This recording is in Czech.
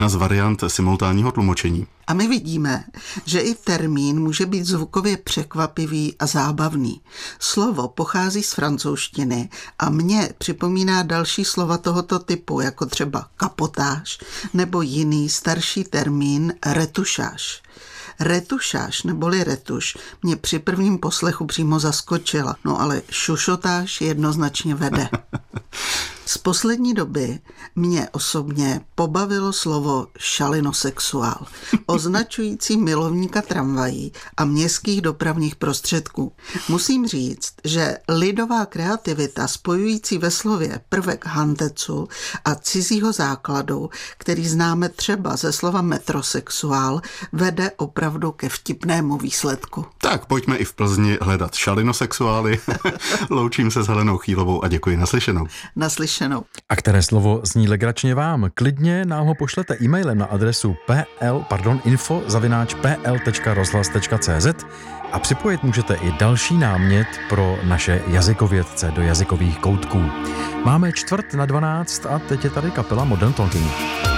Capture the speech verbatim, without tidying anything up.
z variant simultánního tlumočení. A my vidíme, že i termín může být zvukově překvapivý a zábavný. Slovo pochází z francouzštiny a mně připomíná další slova tohoto typu, jako třeba kapotáž nebo jiný starší termín retušáž. Retušáž neboli retuš mě při prvním poslechu přímo zaskočila, no ale šušotáž jednoznačně vede. Z poslední doby mě osobně pobavilo slovo šalinosexuál, označující milovníka tramvají a městských dopravních prostředků. Musím říct, že lidová kreativita spojující ve slově prvek hantecu a cizího základu, který známe třeba ze slova metrosexuál, vede opravdu ke vtipnému výsledku. Tak pojďme i v Plzni hledat šalinosexuály. Loučím se s Helenou Chýlovou a děkuji, naslyšenou. Naslyšenou. A které slovo zní legračně vám? Klidně nám ho pošlete e-mailem na adresu pl, pardon, info zavináč pl tečka rozhlas tečka cz a připojit můžete i další námět pro naše jazykovědce do jazykových koutků. Máme čtvrt na dvanáct a teď je tady kapela Modern Talking.